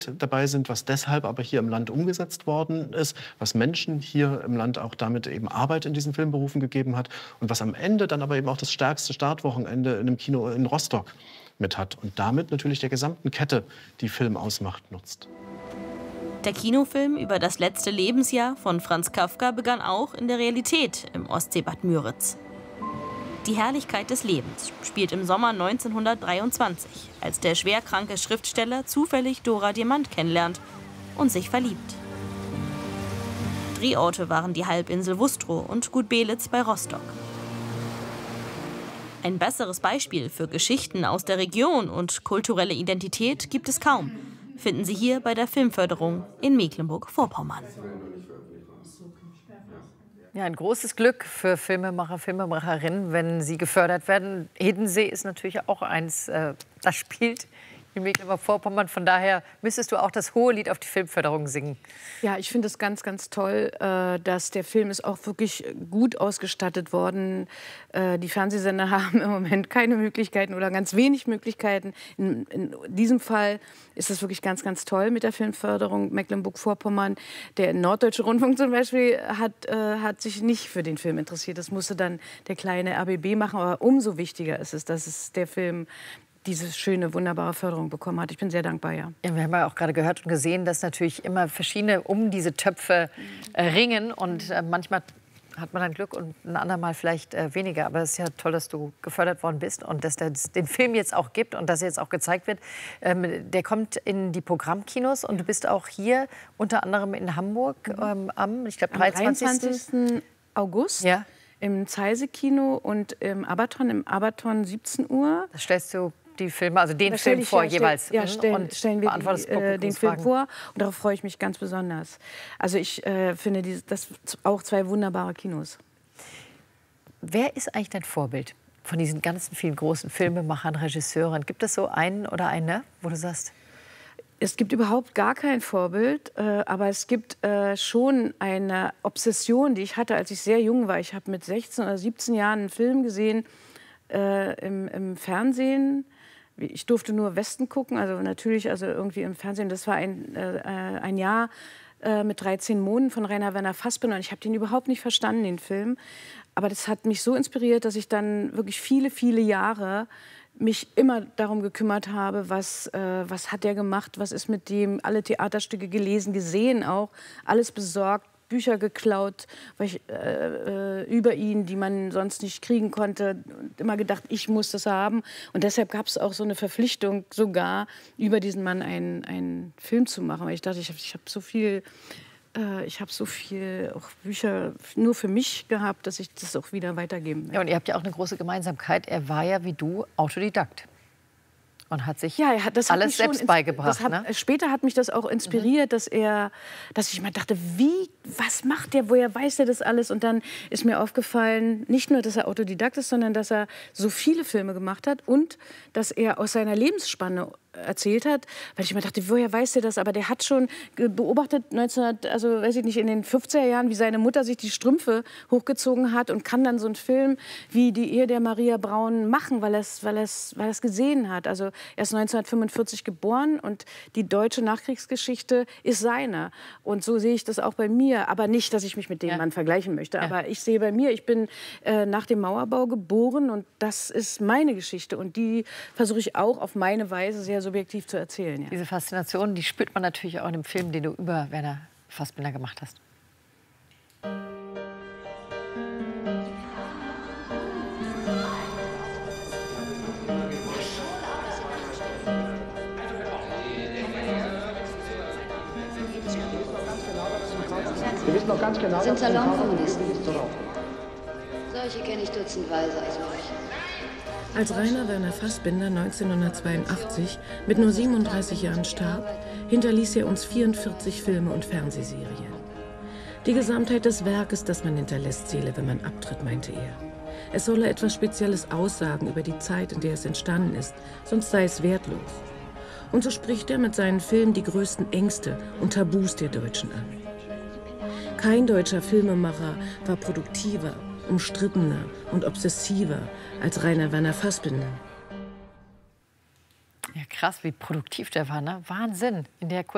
dabei sind, was deshalb aber hier im Land umgesetzt worden ist, was Menschen hier im Land auch damit eben Arbeit in diesen Filmberufen gegeben hat und was am Ende dann aber eben auch das stärkste Startwochenende in einem Kino in Rostock mit hat und damit natürlich der gesamten Kette, die Film ausmacht, nutzt. Der Kinofilm über das letzte Lebensjahr von Franz Kafka begann auch in der Realität im Ostseebad Müritz. Die Herrlichkeit des Lebens spielt im Sommer 1923, als der schwerkranke Schriftsteller zufällig Dora Diamant kennenlernt und sich verliebt. Drehorte waren die Halbinsel Wustrow und Gut Belitz bei Rostock. Ein besseres Beispiel für Geschichten aus der Region und kulturelle Identität gibt es kaum. Finden Sie hier bei der Filmförderung in Mecklenburg-Vorpommern. Ja, ein großes Glück für Filmemacher, Filmemacherinnen, wenn sie gefördert werden. Hiddensee ist natürlich auch eins, das spielt in Mecklenburg-Vorpommern. Von daher müsstest du auch das hohe Lied auf die Filmförderung singen. Ja, ich finde es ganz, ganz toll, dass der Film ist auch wirklich gut ausgestattet worden. Die Fernsehsender haben im Moment keine Möglichkeiten oder ganz wenig Möglichkeiten. In diesem Fall ist es wirklich ganz, ganz toll mit der Filmförderung Mecklenburg-Vorpommern. Der Norddeutsche Rundfunk zum Beispiel hat sich nicht für den Film interessiert. Das musste dann der kleine RBB machen. Aber umso wichtiger ist es, dass es der Film diese schöne, wunderbare Förderung bekommen hat. Ich bin sehr dankbar, ja. Ja, wir haben ja auch gerade gehört und gesehen, dass natürlich immer verschiedene um diese Töpfe ringen. Und manchmal hat man dann Glück und ein andermal vielleicht weniger. Aber es ist ja toll, dass du gefördert worden bist und dass es den Film jetzt auch gibt und dass er jetzt auch gezeigt wird. Der kommt in die Programmkinos und du bist auch hier unter anderem in Hamburg am, ich glaube, 23. August. Ja. Im Zeise-Kino und im Abaton 17 Uhr. Da stellst du die Filme, also den Film vor jeweils. Ja, stellen wir den Film vor und darauf freue ich mich ganz besonders. Also ich finde das auch zwei wunderbare Kinos. Wer ist eigentlich dein Vorbild von diesen ganzen vielen großen Filmemachern, Regisseuren? Gibt es so einen oder eine, wo du sagst? Es gibt überhaupt gar kein Vorbild, aber es gibt schon eine Obsession, die ich hatte, als ich sehr jung war. Ich habe mit 16 oder 17 Jahren einen Film gesehen im Fernsehen. Ich durfte nur Westen gucken, also natürlich irgendwie im Fernsehen. Das war ein Jahr mit 13 Monden von Rainer Werner Fassbinder. Und ich habe den überhaupt nicht verstanden, den Film. Aber das hat mich so inspiriert, dass ich dann wirklich viele, viele Jahre mich immer darum gekümmert habe, was hat er gemacht, was ist mit dem, alle Theaterstücke gelesen, gesehen auch, alles besorgt, Bücher geklaut über ihn, die man sonst nicht kriegen konnte. Und immer gedacht, ich muss das haben. Und deshalb gab es auch so eine Verpflichtung, sogar über diesen Mann einen Film zu machen. Weil ich dachte, ich habe so viel auch Bücher nur für mich gehabt, dass ich das auch wieder weitergeben will. Ja, und ihr habt ja auch eine große Gemeinsamkeit. Er war ja wie du Autodidakt und hat sich alles selbst beigebracht. Später hat mich das auch inspiriert, dass ich immer dachte, was macht der, woher weiß er das alles? Und dann ist mir aufgefallen, nicht nur, dass er Autodidakt ist, sondern dass er so viele Filme gemacht hat und dass er aus seiner Lebensspanne erzählt hat, weil ich immer dachte, woher weiß der das? Aber der hat schon beobachtet, in den 50er Jahren, wie seine Mutter sich die Strümpfe hochgezogen hat und kann dann so einen Film wie Die Ehe der Maria Braun machen, weil er es gesehen hat. Also er ist 1945 geboren und die deutsche Nachkriegsgeschichte ist seine. Und so sehe ich das auch bei mir. Aber nicht, dass ich mich mit dem Mann vergleichen möchte. Ja. Aber ich sehe bei mir, ich bin nach dem Mauerbau geboren und das ist meine Geschichte. Und die versuche ich auch auf meine Weise sehr subjektiv zu erzählen. Ja. Diese Faszination, die spürt man natürlich auch in dem Film, den du über Werner Fassbinder gemacht hast. Wir wissen noch ganz genau, das sind Salonkommunisten. Solche kenne ich dutzendweise als solche. Als Rainer Werner Fassbinder 1982 mit nur 37 Jahren starb, hinterließ er uns 44 Filme und Fernsehserien. Die Gesamtheit des Werkes, das man hinterlässt, zähle, wenn man abtritt, meinte er. Es solle etwas Spezielles aussagen über die Zeit, in der es entstanden ist, sonst sei es wertlos. Und so spricht er mit seinen Filmen die größten Ängste und Tabus der Deutschen an. Kein deutscher Filmemacher war produktiver, umstrittener und obsessiver als Rainer Werner Fassbinder. Ja, krass, wie produktiv der war, ne? Wahnsinn. In der